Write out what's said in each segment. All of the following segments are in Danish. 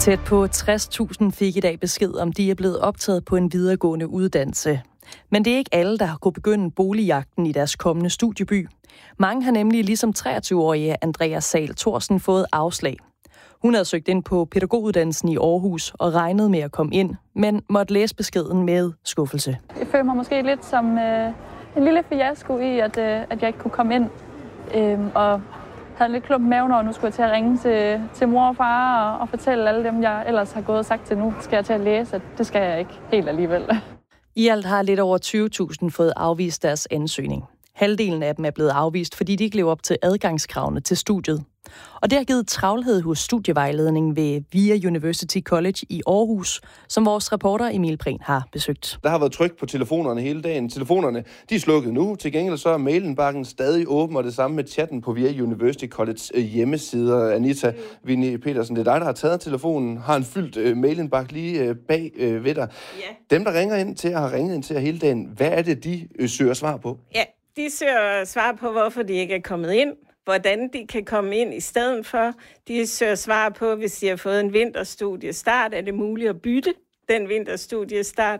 Tæt på 60.000 fik i dag besked om, de er blevet optaget på en videregående uddannelse. Men det er ikke alle, der har kunnet begynde boligjagten i deres kommende studieby. Mange har nemlig ligesom 23-årige Andrea Sahl Thorsen fået afslag. Hun havde søgt ind på pædagoguddannelsen i Aarhus og regnede med at komme ind, men måtte læse beskeden med skuffelse. Jeg føler mig måske lidt som en lille fiasko i, at jeg ikke kunne komme ind. Og havde en lidt klump i maven, og nu skulle jeg til at ringe til mor og far og fortælle alle dem, jeg ellers har gået og sagt til nu, skal jeg til at læse, at det skal jeg ikke helt alligevel. I alt har lidt over 20.000 fået afvist deres ansøgning. Halvdelen af dem er blevet afvist, fordi de ikke lever op til adgangskravene til studiet. Og det har givet travlhed hos studievejledningen ved VIA University College i Aarhus, som vores reporter Emil Prehn har besøgt. Der har været tryk på telefonerne hele dagen. Telefonerne, de er slukket nu. Til gengæld så er mailenbakken stadig åben, og det samme med chatten på VIA University College hjemmesider. Anita Vinnie Petersen, det er dig, der har taget telefonen, har en fyldt mailenbak lige bag ved dig. Ja. Dem, der ringer ind til og har ringet ind til hele dagen, hvad er det, de søger svar på? Ja, de søger svar på, hvorfor de ikke er kommet ind. Hvordan de kan komme ind i stedet for. De søger svar på, hvis de har fået en vinterstudiestart, er det muligt at bytte den vinterstudiestart?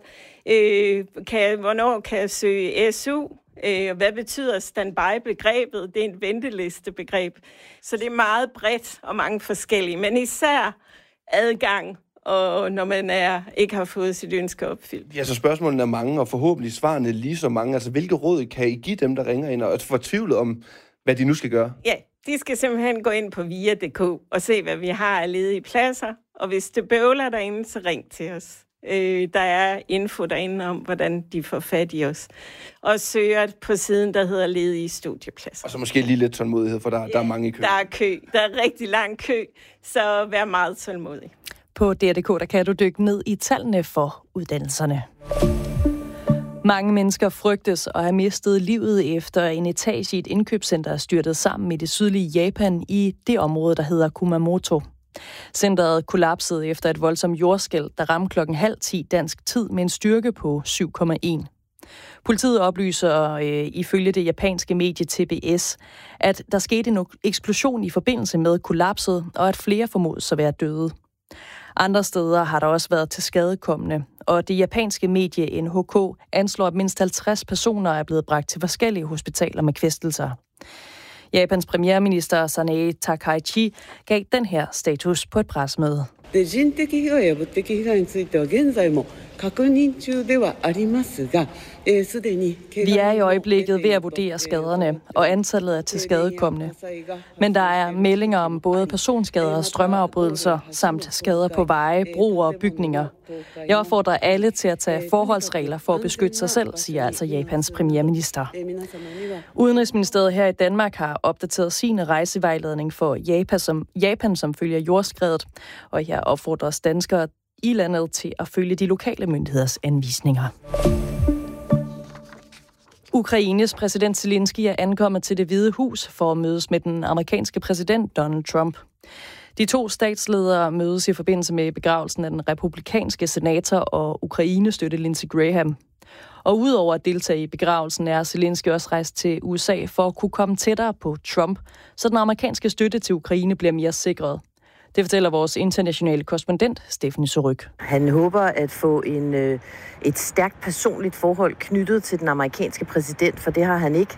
Hvornår kan jeg søge SU? Hvad betyder standby-begrebet? Det er en ventelistebegreb. Så det er meget bredt og mange forskellige, men især adgang, og når man ikke har fået sit ønske opfyldt. Ja, så spørgsmålene er mange, og forhåbentlig svarene lige så mange. Altså, hvilke råd kan I give dem, der ringer ind og er fortvivlet om, hvad de nu skal gøre? Ja, de skal simpelthen gå ind på via.dk og se, hvad vi har af ledige pladser. Og hvis det bøvler derinde, så ring til os. Der er info derinde om, hvordan de får fat i os. Og søger på siden, der hedder ledige studiepladser. Og så måske lige lidt tålmodighed, for der er mange i kø. Der er kø. Der er rigtig lang kø, så vær meget tålmodig. På DR.dk der kan du dykke ned i tallene for uddannelserne. Mange mennesker frygtes at have mistet livet efter en etage i et indkøbscenter er styrtet sammen i det sydlige Japan i det område, der hedder Kumamoto. Centeret kollapsede efter et voldsomt jordskælv, der ramte 9:30 dansk tid med en styrke på 7,1. Politiet oplyser ifølge det japanske medie TBS, at der skete en eksplosion i forbindelse med kollapset, og at flere formodes at være døde. Andre steder har der også været tilskadekomne, og det japanske medie NHK anslår, at mindst 50 personer er blevet bragt til forskellige hospitaler med kvæstelser. Japans premierminister Sanae Takaichi gav den her status på et pressemøde. Vi er i øjeblikket ved at vurdere skaderne og antallet af tilskadekomne. Men der er meldinger om både personskader og strømafbrydelser, samt skader på veje, broer og bygninger. Jeg opfordrer alle til at tage forholdsregler for at beskytte sig selv, siger altså Japans premierminister. Udenrigsministeriet her i Danmark har opdateret sin rejsevejledning for Japan, som følger jordskredet, og her opfordres danskere i landet til at følge de lokale myndigheders anvisninger. Ukraines præsident Zelensky er ankommet til Det Hvide Hus for at mødes med den amerikanske præsident Donald Trump. De to statsledere mødes i forbindelse med begravelsen af den republikanske senator og Ukraine-støtte Lindsey Graham. Og udover at deltage i begravelsen er Zelensky også rejst til USA for at kunne komme tættere på Trump, så den amerikanske støtte til Ukraine bliver mere sikret. Det fortæller vores internationale korrespondent, Stephanie Suryk. Han håber at få et stærkt personligt forhold knyttet til den amerikanske præsident, for det har han ikke.